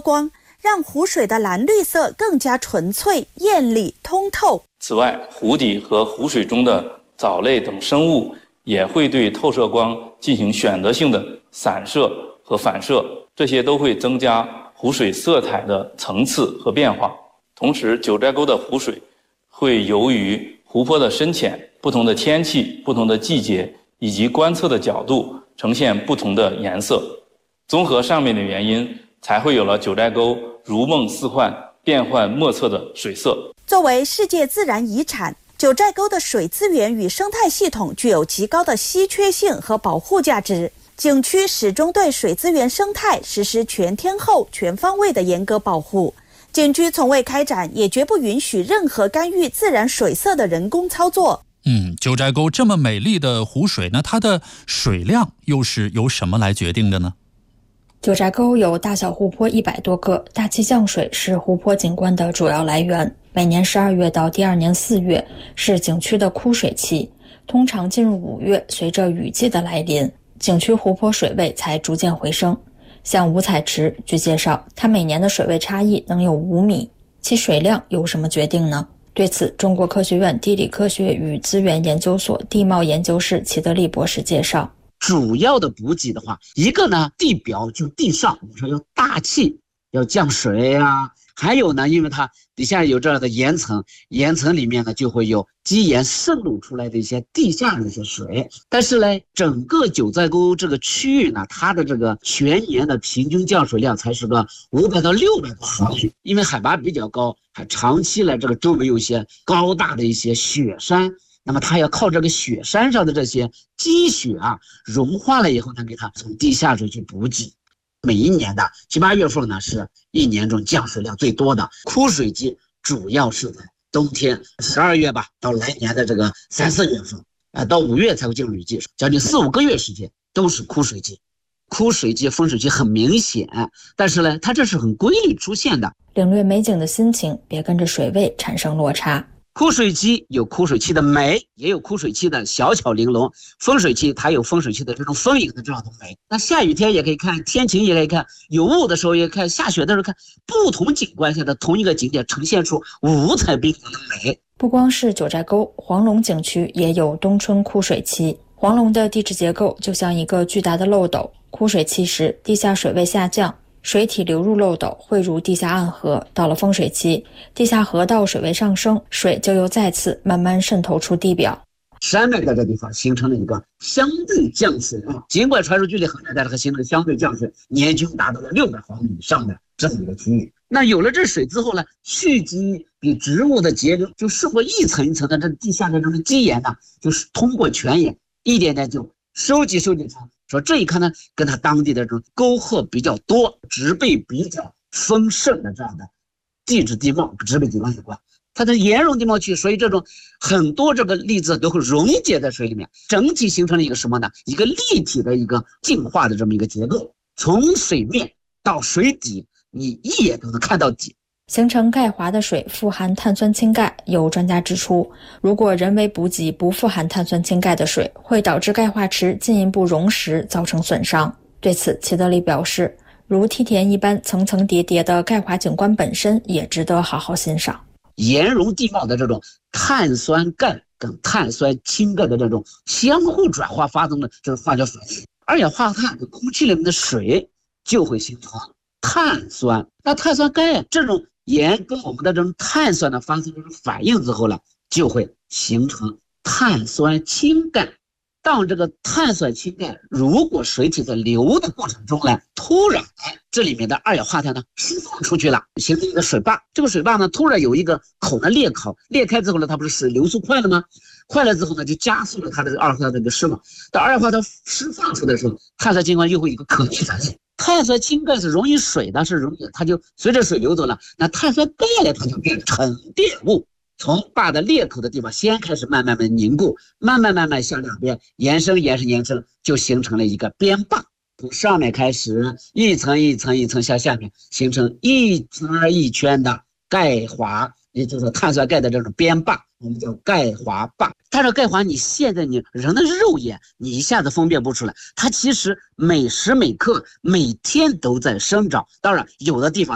光，让湖水的蓝绿色更加纯粹、艳丽、通透。 此外，湖底和湖水中的藻类等生物也会对透射光进行选择性的散射和反射，这些都会增加湖水色彩的层次和变化。同时，九寨沟的湖水会由于湖泊的深浅、不同的天气、不同的季节以及观测的角度呈现不同的颜色。综合上面的原因，才会有了九寨沟如梦似幻、变幻莫测的水色。 作为世界自然遗产，九寨沟的水资源与生态系统具有极高的稀缺性和保护价值。景区始终对水资源生态实施全天候、全方位的严格保护。景区从未开展，也绝不允许任何干预自然水色的人工操作。 九寨沟这么美丽的湖水，那它的水量又是由什么来决定的呢？ 九寨沟有大小湖泊100多个，大气降水是湖泊景观的主要来源。每年12月到第2年4月是景区的枯水期，通常进入5月，随着雨季的来临，景区湖泊水位才逐渐回升。像五彩池，据介绍，它每年的水位差异能有5米，其水量由什么决定呢？对此，中国科学院地理科学与资源研究所地貌研究室齐德利博士介绍， 主要的补给的话，一个呢，地表就地上，我们说要大气，要降水啊。还有呢，因为它底下有这样的岩层，岩层里面呢就会有基岩渗露出来的一些地下的一些水。但是呢，整个九寨沟这个区域呢，它的这个全年的平均降水量才是个500到600多毫米，因为海拔比较高，还长期呢这个周围有一些高大的一些雪山。那么它要靠这个雪山上的这些积雪啊，融化了以后呢，给它从地下水去补给。每一年的7、8月份呢，是一年中降水量最多的枯水季，主要是在冬天12月吧，到来年的这个3、4月份，到5月才会进入雨季，将近4、5个月时间都是枯水季。枯水季、丰水期很明显，但是呢，它这是很规律出现的。 领略美景的心情，别跟着水位产生落差。 枯水期有枯水期的美，也有枯水期的小巧玲珑。丰水期它有丰水期的这种丰盈的这样的美。那下雨天也可以看，天晴也可以看，有雾的时候也看，下雪的时候看，不同景观下的同一个景点呈现出五彩缤纷的美。 不光是九寨沟，黄龙景区也有冬春枯水期。黄龙的地质结构就像一个巨大的漏斗，枯水期时地下水位下降，水体流入漏斗，汇入地下暗河。到了丰水期，地下河道水位上升，水就又再次慢慢渗透出地表。 山脉在这地方形成了一个相对降水尽管传输距离很远，但是它形成了相对降水，年均达到了600毫米以上的这么一个区域。那有了这水之后呢，蓄积比植物的结构就受过一层一层的这地下的这种基岩呢，就是通过泉眼一点点就收集成。说这一看呢，跟它当地的这种沟壑比较多、植被比较丰盛的这样的地质地貌、植被地貌有关。它的岩溶地貌区，所以这种很多这个粒子都会溶解在水里面，整体形成了一个什么呢？一个立体的一个净化的这么一个结构，从水面到水底，你一眼都能看到底。 形成钙华的水富含碳酸氢钙，有专家指出，如果人为补给不富含碳酸氢钙的水，会导致钙化池进一步溶蚀，造成损伤。对此，齐德利表示，如梯田一般层层叠叠的钙华景观本身也值得好好欣赏。 岩溶地貌的这种碳酸钙跟碳酸氢钙的这种相互转化发生的这种化学反应，二氧化碳跟空气里面的水就会形成碳酸。那碳酸钙这种盐跟我们的这种碳酸呢发生这种反应之后呢，就会形成碳酸氢钙。当这个碳酸氢钙如果水体在流的过程中呢，突然这里面的二氧化碳呢释放出去了，形成一个水坝。这个水坝呢突然有一个口呢裂口，裂开之后呢，它不是水流速快了吗？快了之后呢，就加速了它的二氧化碳的释放。当二氧化碳释放出来的时候，碳酸氢钙又会有一个可逆反应。碳酸氢钙是溶于水的，是溶于它就随着水流走了，那碳酸钙呢，它就变成沉淀物。从坝的裂口的地方先开始慢慢凝固，慢慢向两边延伸，就形成了一个边坝。从上面开始一层一层向下面形成一圈一圈的钙华，也就是碳酸钙的这种边坝，我们叫钙华坝。它这钙华你现在你人的肉眼你一下子分辨不出来，它其实每时每刻每天都在生长。当然有的地方